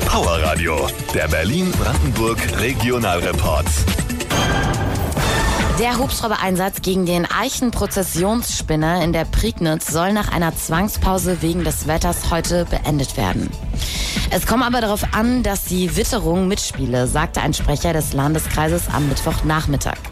Power Radio, der Berlin-Brandenburg Regionalreport. Der Hubschrauber-Einsatz gegen den Eichenprozessionsspinner in der Prignitz soll nach einer Zwangspause wegen des Wetters heute beendet werden. Es komme aber darauf an, dass die Witterung mitspiele, sagte ein Sprecher des Landeskreises am Mittwochnachmittag.